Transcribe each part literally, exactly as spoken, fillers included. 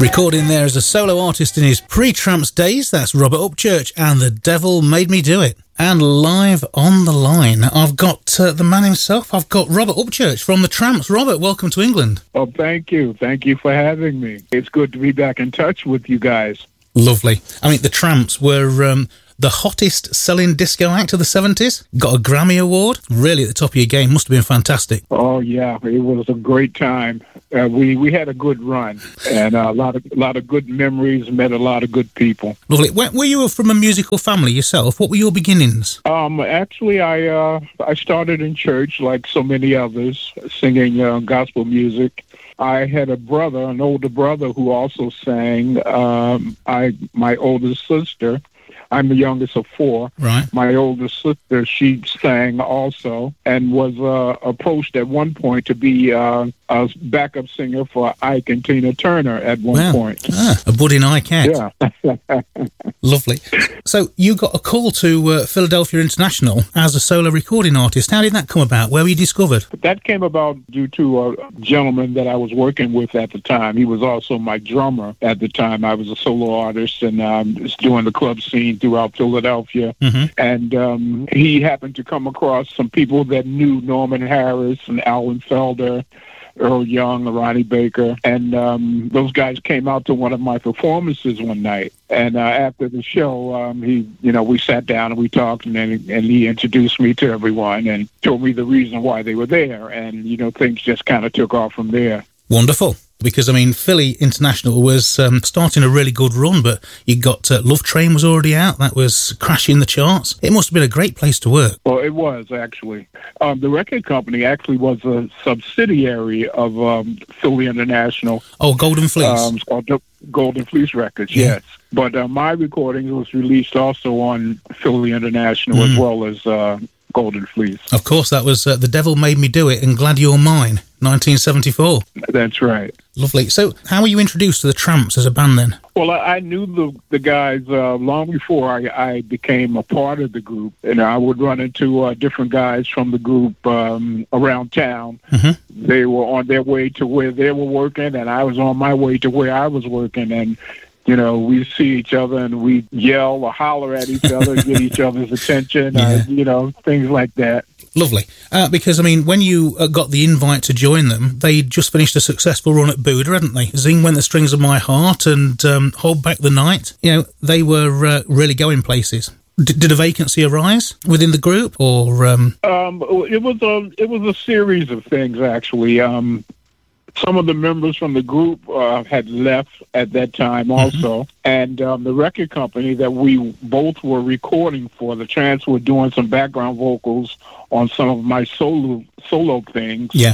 Recording there as a solo artist in his pre-Tramps days, that's Robert Upchurch and The Devil Made Me Do It. And live on the line, I've got uh, the man himself, I've got Robert Upchurch from The Tramps. Robert, welcome to England. Oh, thank you. Thank you for having me. It's good to be back in touch with you guys. Lovely. I mean, The Tramps were um, the hottest selling disco act of the seventies. Got a Grammy Award. Really at the top of your game. Must have been fantastic. Oh, yeah. It was a great time. Uh, we, we had a good run and uh, a lot of a lot of good memories, met a lot of good people. Lovely. Where, were you from a musical family yourself? What were your beginnings? Um, actually, I uh, I started in church like so many others, singing uh, gospel music. I had a brother, an older brother, who also sang. Um, I my older sister. I'm the youngest of four. Right. My older sister, she sang also and was uh, approached at one point to be uh, a backup singer for Ike and Tina Turner at one wow. point. Ah, a budding Ike act. Yeah. Lovely. So you got a call to uh, Philadelphia International as a solo recording artist. How did that come about? Where were you discovered? That came about due to a gentleman that I was working with at the time. He was also my drummer at the time. I was a solo artist and um, was doing the club scene throughout Philadelphia. Mm-hmm. And um, he happened to come across some people that knew Norman Harris and Alan Felder, Earl Young, Ronnie Baker, and um, those guys came out to one of my performances one night. And uh, after the show, um, he, you know, we sat down and we talked, and then and he introduced me to everyone and told me the reason why they were there. And you know, things just kind of took off from there. Wonderful. Because, I mean, Philly International was um, starting a really good run, but you got uh, Love Train was already out. That was crashing the charts. It must have been a great place to work. Well, it was, actually. Um, the record company actually was a subsidiary of um, Philly International. Oh, Golden Fleece. Um, it's called the Golden Fleece Records, yeah. yes. But uh, my recording was released also on Philly International mm. as well as uh, Golden Fleece. Of course, that was uh, The Devil Made Me Do It and Glad You're Mine, nineteen seventy-four. That's right. Lovely. So how were you introduced to the Tramps as a band then? Well, I, I knew the the guys uh, long before I, I became a part of the group. And I would run into uh, different guys from the group um, around town. Mm-hmm. They were on their way to where they were working, and I was on my way to where I was working. And you know, we see each other and we yell or holler at each other, get each other's attention, yeah. uh, you know, things like that. Lovely. Uh, because, I mean, when you uh, got the invite to join them, they'd just finished a successful run at Buddha, hadn't they? Zing Went the Strings of My Heart and um, Hold Back the Night. You know, they were uh, really going places. D- did a vacancy arise within the group, or...? Um... Um, it was a, it was a series of things, actually. Um Some of the members from the group uh, had left at that time also. Mm-hmm. And um, the record company that we both were recording for, the Tramps, were doing some background vocals on some of my solo solo things. Yeah.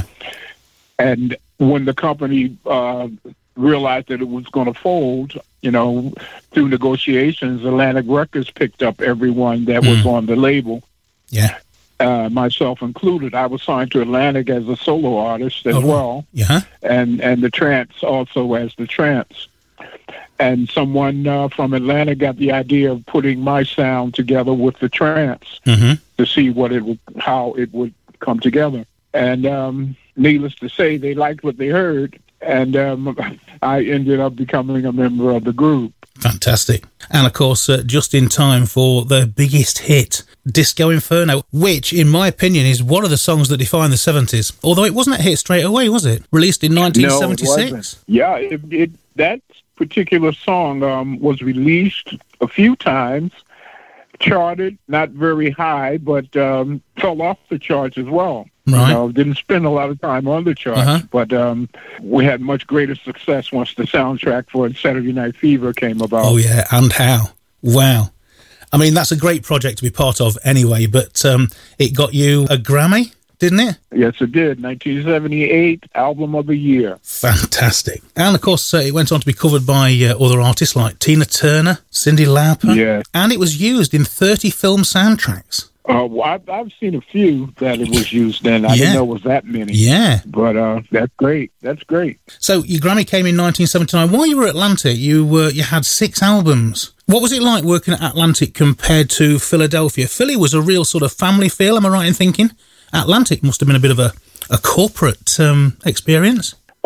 And when the company uh, realized that it was going to fold, you know, through negotiations, Atlantic Records picked up everyone that mm. was on the label. Yeah. Uh, myself included. I was signed to Atlantic as a solo artist as oh, well, yeah, and and the Tramps also as the Tramps. And someone uh, from Atlanta got the idea of putting my sound together with the Tramps mm-hmm. to see what it would, how it would come together. And um, needless to say, they liked what they heard, and um, I ended up becoming a member of the group. Fantastic. And, of course, uh, just in time for the biggest hit, Disco Inferno, which, in my opinion, is one of the songs that defined the seventies. Although it wasn't a hit straight away, was it? Released in nineteen seventy-six? No, it wasn't. Yeah, it, it, that particular song um, was released a few times, charted, not very high, but um, fell off the charts as well. Right. You know, didn't spend a lot of time on the charts, uh-huh. but um, we had much greater success once the soundtrack for Saturday Night Fever came about. Oh, yeah, and how. Wow. I mean, that's a great project to be part of anyway, but um, it got you a Grammy, didn't it? Yes, it did. nineteen seventy-eight, Album of the Year. Fantastic. And, of course, uh, it went on to be covered by uh, other artists like Tina Turner, Cyndi Lauper. Yeah. And it was used in thirty film soundtracks. Uh, well, I've, I've seen a few that it was used in. I yeah. didn't know it was that many. Yeah. But uh, that's great. That's great. So your Grammy came in nineteen seventy-nine. While you were at Atlantic, you uh, you had six albums. What was it like working at Atlantic compared to Philadelphia? Philly was a real sort of family feel, am I right in thinking? Atlantic must have been a bit of a, a corporate um, experience.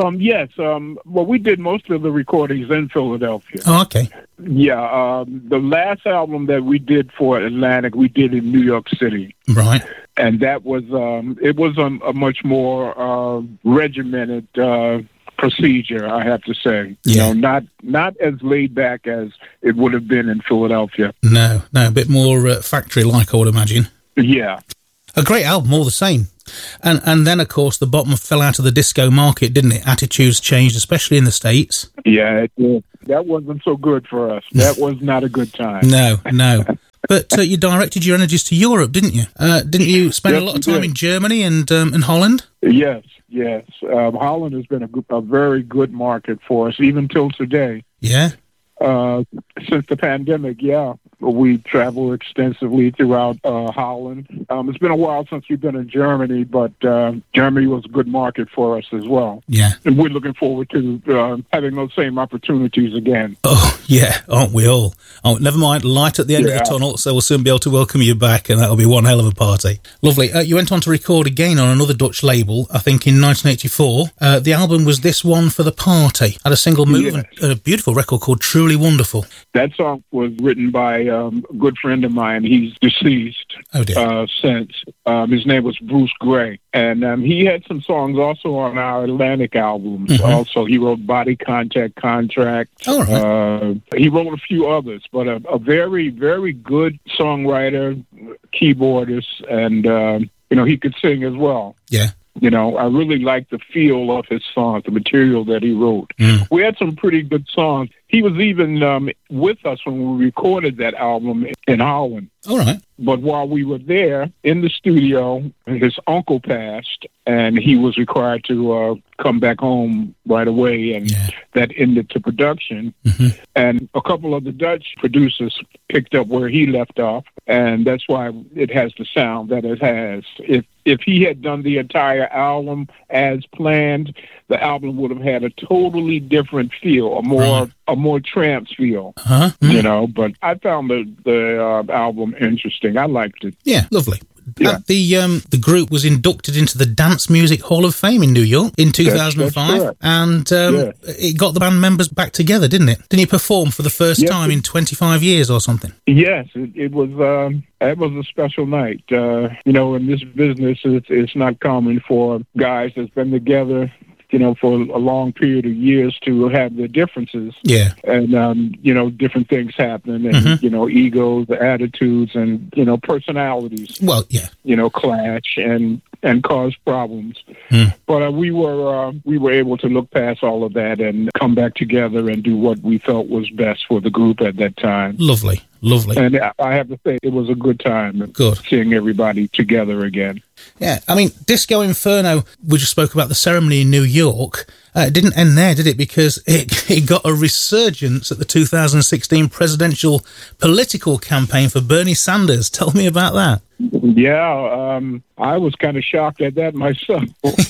Um, yes. Um, well, we did most of the recordings in Philadelphia. Oh, okay. Yeah. Um, the last album that we did for Atlantic, we did in New York City. Right. And that was, um, it was a, a much more uh, regimented uh, procedure, I have to say. Yeah. You know, not not as laid back as it would have been in Philadelphia. No, no, a bit more uh, factory-like, I would imagine. Yeah. A great album, all the same. And and then, of course, the bottom fell out of the disco market, didn't it? Attitudes changed, especially in the States. Yeah, it did. That wasn't so good for us. That was not a good time. No, no. But uh, you directed your energies to Europe, didn't you? Uh, didn't you spend Yes, a lot of we time did. in Germany and um, and Holland? Yes, yes. Um, Holland has been a, g- a very good market for us, even till today. Yeah. Uh, since the pandemic, yeah, we travel extensively throughout uh, Holland. Um, it's been a while since we've been in Germany, but uh, Germany was a good market for us as well. Yeah. And we're looking forward to uh, having those same opportunities again. Oh, yeah, aren't we all? Oh, never mind, light at the end Yeah. of the tunnel, so we'll soon be able to welcome you back, and that'll be one hell of a party. Lovely. Uh, you went on to record again on another Dutch label, I think in nineteen eighty-four. Uh, the album was This One for the Party. Had a single move Yes. and a beautiful record called Truly Wonderful. That song was written by um, a good friend of mine. He's deceased Oh, dear. uh, since. Um, his name was Bruce Gray. And um, he had some songs also on our Atlantic albums. Mhm. Also, he wrote Body Contact Contract. All right. Uh, he wrote a few others, but a, a very, very good songwriter, keyboardist, and, um, you know, he could sing as well. Yeah. You know, I really liked the feel of his songs, the material that he wrote. Mm. We had some pretty good songs. He was even um, with us when we recorded that album in Holland. All right. But while we were there in the studio, his uncle passed, and he was required to uh, come back home right away, and Yeah. that ended the production. hmm And a couple of the Dutch producers picked up where he left off, and that's why it has the sound that it has. If if he had done the entire album as planned, the album would have had a totally different feel, a more Right. a more trance feel, Huh? Mm. you know. But I found the the uh, album interesting. I liked it. Yeah, lovely. Yeah. Uh, the um, the group was inducted into the Dance Music Hall of Fame in New York in two thousand five, correct. and um, Yeah. it got the band members back together, didn't it? Didn't he perform for the first Yes, time it- in twenty-five years or something? Yes, it, it was. Um, it was a special night. Uh, you know, in this business, it's, it's not common for guys that's been together, you know, for a long period of years to have their differences, Yeah. and um, you know, different things happen, and Mhm. you know, egos, attitudes, and you know, personalities, Well, yeah. you know, clash and and cause problems. Mm. But uh, we were uh, we were able to look past all of that and come back together and do what we felt was best for the group at that time. Lovely. Lovely. And I have to say, it was a good time. Good. Seeing everybody together again. Yeah. I mean, Disco Inferno, we just spoke about the ceremony in New York. Uh, it didn't end there, did it? Because it, it got a resurgence at the two thousand sixteen presidential political campaign for Bernie Sanders. Tell me about that. Yeah, um, I was kind of shocked at that myself.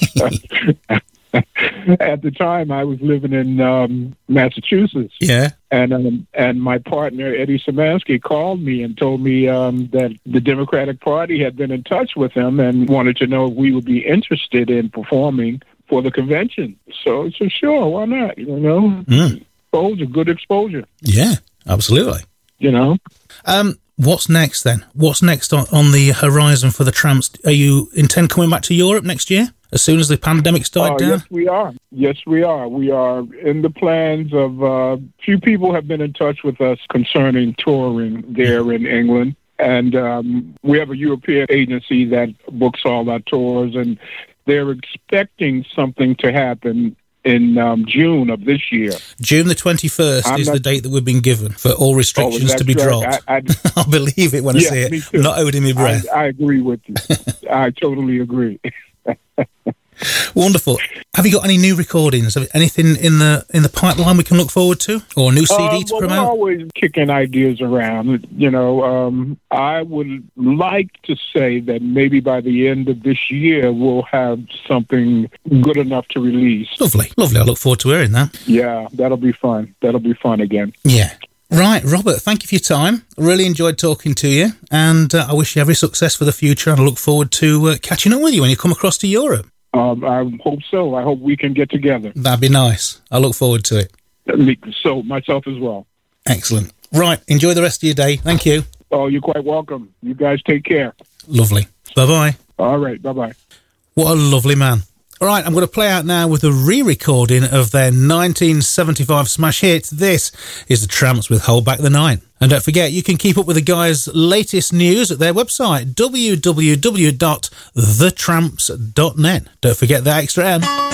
At the time, I was living in um, Massachusetts. Yeah. And um, and my partner, Eddie Szymanski, called me and told me um, that the Democratic Party had been in touch with him and wanted to know if we would be interested in performing for the convention. So I said, sure, why not? You know, Mm. exposure, good exposure, Yeah. Absolutely. you know. Um, what's next then? What's next on, on the horizon for the Tramps? Are you intend coming back to Europe next year as soon as the pandemic's died Oh, down? yes, we are. Yes, we are. We are in the plans of. Uh, few people have been in touch with us concerning touring there in England, and um, we have a European agency that books all our tours, and they're expecting something to happen in um, June of this year. June the twenty-first I'm is not- the date that we've been given for all restrictions Oh, to be that's right. dropped. I, I, I'll believe it when Yeah, I see me it. too. Not holding my I, breath. I agree with you. I totally agree. Wonderful. Have you got any new recordings? Have- Anything in the in the pipeline we can look forward to, or a new C D Uh, to well, we're promote? always kicking ideas around. You know, um, I would like to say that maybe by the end of this year we'll have something good enough to release. Lovely, lovely. I look forward to hearing that. Yeah, that'll be fun. That'll be fun again. Yeah. Right, Robert, thank you for your time. Really enjoyed talking to you, and uh, I wish you every success for the future, and I look forward to uh, catching up with you when you come across to Europe. Um, I hope so. I hope we can get together. That'd be nice. I look forward to it. So, myself as well. Excellent. Right. Enjoy the rest of your day. Thank you. Oh, you're quite welcome. You guys take care. Lovely. Bye-bye. All right. Bye-bye. What a lovely man. All right, I'm going to play out now with a re-recording of their nineteen seventy-five smash hit. This is The Tramps with Hold Back the Night. And don't forget, you can keep up with the guys' latest news at their website, w w w dot the tramps dot net. Don't forget that extra M.